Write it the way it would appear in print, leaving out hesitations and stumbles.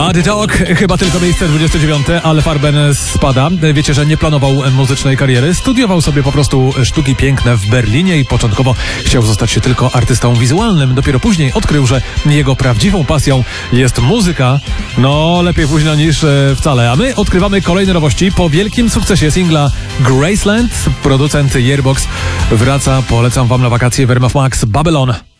Body Talk, chyba tylko miejsce 29, ale Farben spada. Wiecie, że nie planował muzycznej kariery. Studiował sobie po prostu sztuki piękne w Berlinie i początkowo chciał zostać się tylko artystą wizualnym. Dopiero później odkrył, że jego prawdziwą pasją jest muzyka. No, lepiej późno niż wcale. A my odkrywamy kolejne nowości. Po wielkim sukcesie singla Graceland producent Yearbox wraca. Polecam wam na wakacje w RMF Max Babylon.